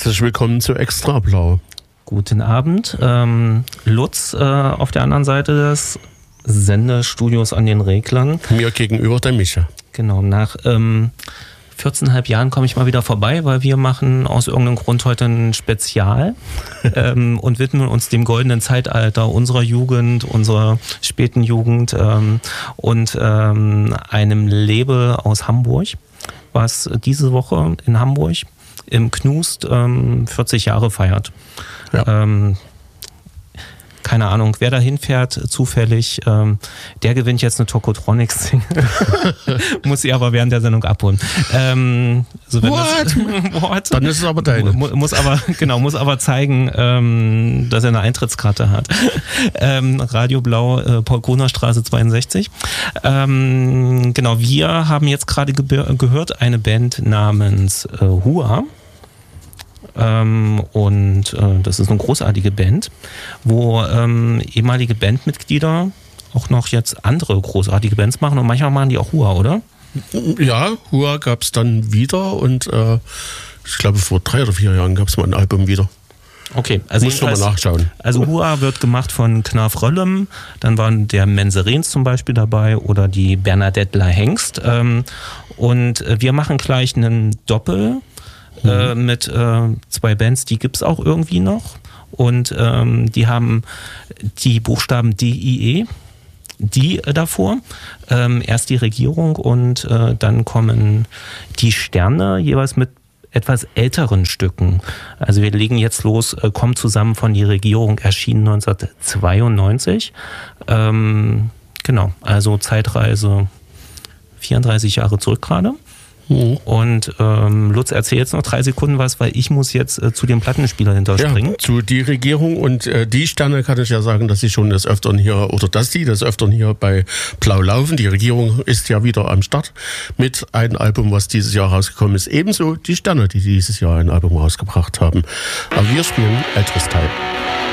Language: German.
Herzlich willkommen zu Extra Blau. Guten Abend. Lutz auf der anderen Seite des Sendestudios an den Reglern. Mir gegenüber der Micha. Genau, nach 14,5 Jahren komme ich mal wieder vorbei, weil wir machen aus irgendeinem Grund heute ein Spezial und widmen uns dem goldenen Zeitalter unserer Jugend, unserer späten Jugend und einem Label aus Hamburg, was diese Woche in Hamburg im Knust 40 Jahre feiert. Ja. Keine Ahnung, wer da hinfährt, zufällig, der gewinnt jetzt eine Tokotronics. Muss sie aber während der Sendung abholen. What? Dann ist es aber deine. Muss aber zeigen, dass er eine Eintrittskarte hat. Radio Blau, Paul-Kroner-Straße 62. Genau, wir haben jetzt gerade gehört eine Band namens Hua. Und das ist eine großartige Band, wo ehemalige Bandmitglieder auch noch jetzt andere großartige Bands machen und manchmal machen die auch Hua, oder? Ja, Hua gab es dann wieder und ich glaube vor 3 oder 4 Jahren gab es mal ein Album wieder. Okay, also muss mal nachschauen. Also Hua wird gemacht von Knarf Röllem, dann waren der Menserens zum Beispiel dabei oder die Bernadettler Hengst und wir machen gleich einen Doppel mit 2 Bands, die gibt's auch irgendwie noch und die haben die Buchstaben D-I-E, die davor, erst die Regierung und dann kommen die Sterne jeweils mit etwas älteren Stücken. Also wir legen jetzt los, kommt zusammen von die Regierung, erschienen 1992. Genau, also Zeitreise 34 Jahre zurück gerade. Und Lutz, erzähl jetzt noch 3 Sekunden was, weil ich muss jetzt zu dem Plattenspieler hinterspringen. Ja, zu die Regierung und die Sterne kann ich ja sagen, dass sie schon des Öfteren hier, oder dass die des Öfteren hier bei Blau laufen. Die Regierung ist ja wieder am Start mit einem Album, was dieses Jahr rausgekommen ist. Ebenso die Sterne, die dieses Jahr ein Album rausgebracht haben. Aber wir spielen älteres Teil.